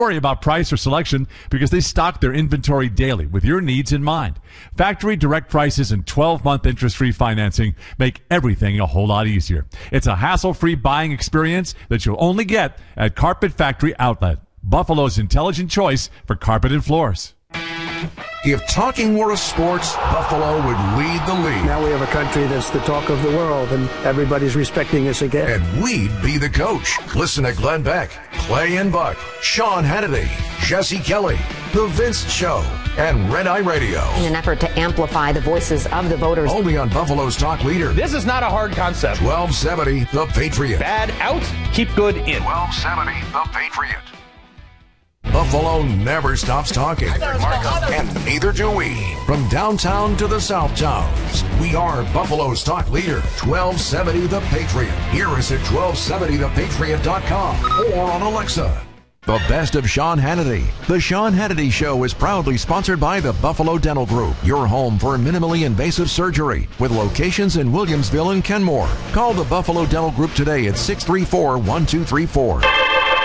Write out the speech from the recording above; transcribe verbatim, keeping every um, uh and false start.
worry about price or selection because they stock their inventory daily with your needs in mind. Factory direct prices and twelve-month interest-free financing make everything a whole lot easier. It's a hassle-free buying experience that you'll only get at Carpet Factory Outlet, Buffalo's intelligent choice for carpet and floors. If talking were a sport, Buffalo would lead the league. Now we have a country that's the talk of the world, and everybody's respecting us again. And we'd be the coach. Listen to Glenn Beck, Clay and Buck, Sean Hannity, Jesse Kelly, The Vince Show, and Red Eye Radio. In an effort to amplify the voices of the voters. Only on Buffalo's talk leader. This is not a hard concept. twelve seventy The Patriot. Bad out, keep good in. twelve seventy The Patriot. Buffalo never stops talking, and neither do we. From downtown to the South Towns, we are Buffalo's talk leader, twelve seventy The Patriot. Hear us at twelve seventy the patriot dot com or on Alexa. The best of Sean Hannity. The Sean Hannity Show is proudly sponsored by the Buffalo Dental Group, your home for minimally invasive surgery, with locations in Williamsville and Kenmore. Call the Buffalo Dental Group today at six three four, one two three four.